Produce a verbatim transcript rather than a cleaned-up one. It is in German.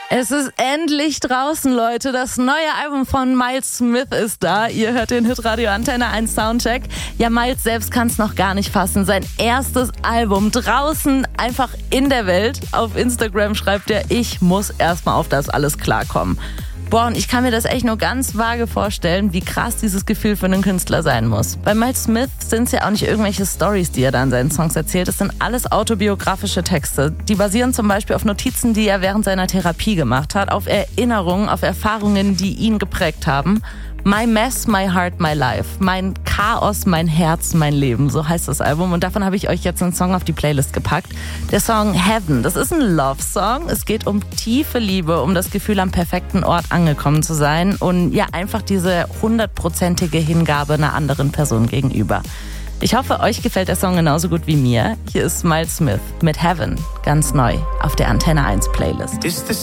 Es ist endlich draußen, Leute. Das neue Album von Miles Smith ist da. Ihr hört den Hitradio Antenne eins Soundcheck. Ja, Miles selbst kann es noch gar nicht fassen. Sein erstes Album draußen, einfach in der Welt. Auf Instagram schreibt er, ich muss erstmal auf das alles klarkommen. Boah, und ich kann mir das echt nur ganz vage vorstellen, wie krass dieses Gefühl für einen Künstler sein muss. Bei Miles Smith sind es ja auch nicht irgendwelche Storys, die er da in seinen Songs erzählt. Es sind alles autobiografische Texte. Die basieren zum Beispiel auf Notizen, die er während seiner Therapie gemacht hat, auf Erinnerungen, auf Erfahrungen, die ihn geprägt haben. My Mess, My Heart, My Life. Mein Chaos, mein Herz, mein Leben. So heißt das Album. Und davon habe ich euch jetzt einen Song auf die Playlist gepackt. Der Song Heaven. Das ist ein Love-Song. Es geht um tiefe Liebe, um das Gefühl, am perfekten Ort angekommen zu sein. Und ja, einfach diese hundertprozentige Hingabe einer anderen Person gegenüber. Ich hoffe, euch gefällt der Song genauso gut wie mir. Hier ist Miles Smith mit Heaven. Ganz neu auf der Antenne eins Playlist.